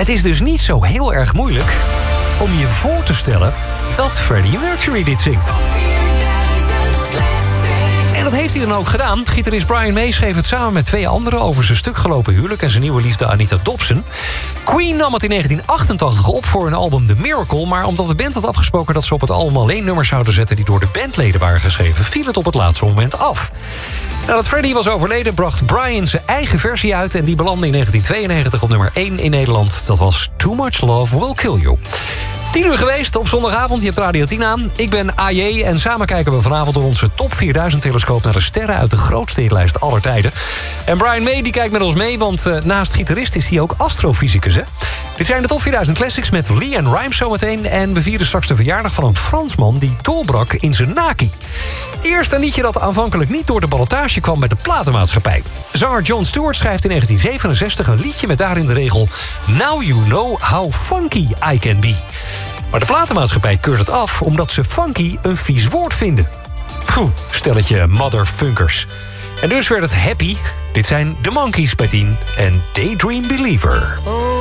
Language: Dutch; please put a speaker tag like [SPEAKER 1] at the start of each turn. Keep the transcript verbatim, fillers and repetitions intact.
[SPEAKER 1] Het is dus niet zo heel erg moeilijk om je voor te stellen dat Freddie Mercury dit zingt. En dat heeft hij dan ook gedaan. Gitarist Brian May schreef het samen met twee anderen over zijn stuk gelopen huwelijk en zijn nieuwe liefde Anita Dobson. Queen nam het in negentien achtentachtig op voor een album The Miracle, maar omdat de band had afgesproken dat ze op het album alleen nummers zouden zetten die door de bandleden waren geschreven, viel het op het laatste moment af. Nadat Freddie was overleden, bracht Brian zijn eigen versie uit en die belandde in negentien tweeënnegentig op nummer één in Nederland. Dat was Too Much Love Will Kill You. tien uur geweest op zondagavond, je hebt Radio tien aan. Ik ben A J en samen kijken we vanavond door onze Top vierduizend-telescoop naar de sterren uit de grootste hitlijst aller tijden. En Brian May die kijkt met ons mee, want uh, naast gitarist is hij ook astrofysicus, hè? Dit zijn de Top vierduizend Classics met LeAnn Rimes zometeen. En we vieren straks de verjaardag van een Fransman die doorbrak in zijn naki. Eerst een liedje dat aanvankelijk niet door de ballotage kwam met de platenmaatschappij. Zanger Jon Stewart schrijft in negentien zevenenzestig een liedje met daarin de regel Now you know how funky I can be. Maar de platenmaatschappij keurt het af omdat ze funky een vies woord vinden. Pfoe, stelletje motherfunkers. En dus werd het happy. Dit zijn The Monkees bij tien en Daydream Believer.